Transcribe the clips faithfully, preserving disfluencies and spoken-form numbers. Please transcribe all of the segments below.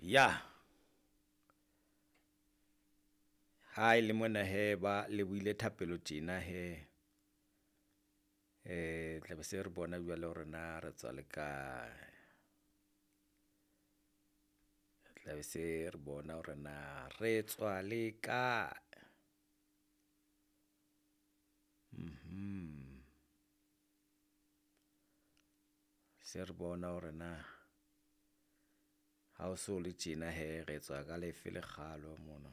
ya hai le mona he ba le buile thapelo tjena he eh tla be se re bona jwale hore na re tswa le kae tla be se re bona hore na re tswa le kae mhm se re bona hore na ha o so le tjena he re tswa ka lefe le kgalo mona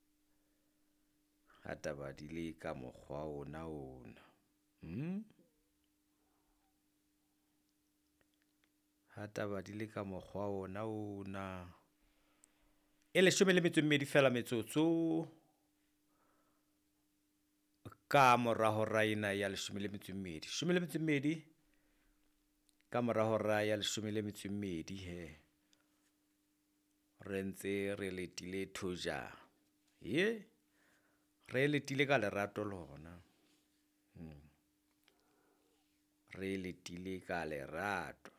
ha taba di le ka mokgwa ona ona hm ha taba di le ka mokgwa ona ona e leshome le metso e mmedi fela metsotso ka mora hora ena ya leshome le metso e mmedi leshome le metso e mmedi ka mora hora ya leshome le metso e mmedi he re ntse re letile thoja ye re letile ka lerato lona hm re letile ka lerato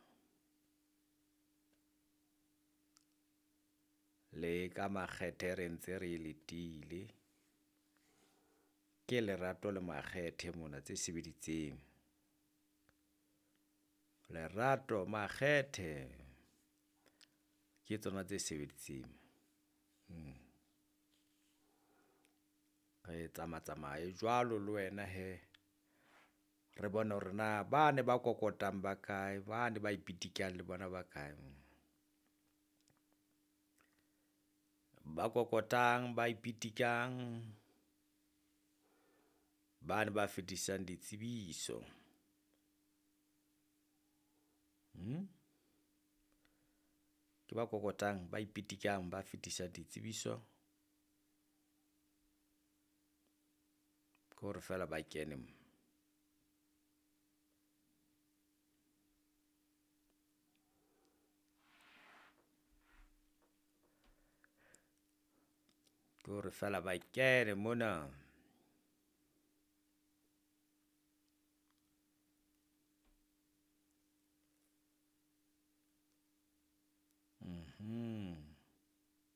le ka makgethe re ntse re letile ke lerato le makgethe mona tse sebeditseng lerato makgethe ke tsona tse sebeditseng hm re tsamatsamaye jwalo le wena he re bona hore na ba ne ba kokotang ba kae ba ne ba ipitikang le bona ba kae ba kokotang ba ipitikang ba ne ba fetisang ditsebiso hm ke ba kokotang ba ipitikang ba fetisa ditsebiso gore fela ba kene gore fela ba kene mona